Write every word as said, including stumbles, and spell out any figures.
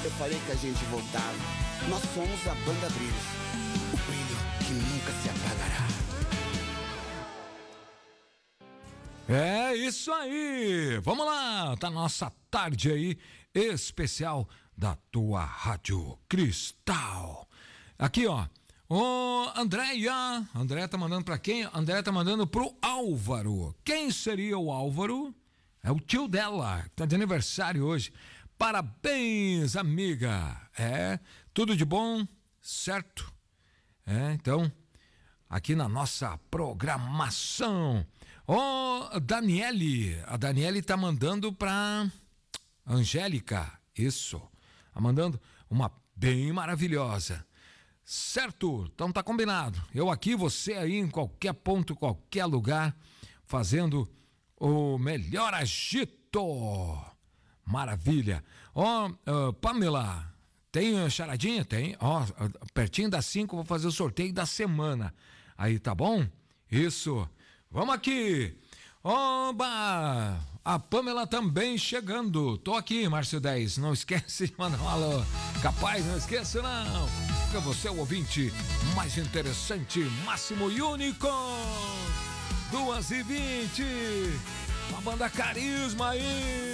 Eu falei que a gente voltava. Nós somos a banda Brilhos, o brilho que nunca se apagará. É isso aí, vamos lá, tá nossa tarde aí especial da tua Rádio Cristal. Aqui, ó, ô Andréia, Andréia tá mandando pra quem? Andréia tá mandando pro Álvaro. Quem seria o Álvaro? É o tio dela, que tá de aniversário hoje. Parabéns, amiga. É, tudo de bom, certo? É, então, aqui na nossa programação. Ô, oh, Daniele, a Daniele tá mandando pra Angélica, isso, tá mandando uma bem maravilhosa, certo? Então tá combinado, eu aqui, você aí em qualquer ponto, qualquer lugar, fazendo o melhor agito, maravilha. Ó, oh, uh, Pamela, tem charadinha? Tem, ó, oh, pertinho das cinco vou fazer o sorteio da semana, aí tá bom? Isso. Vamos aqui, oba, a Pamela também chegando, tô aqui, Márcio dez, não esquece de mandar um alô, capaz, não esqueça não, porque você é o ouvinte mais interessante, máximo e único, duas e vinte, uma banda Carisma aí.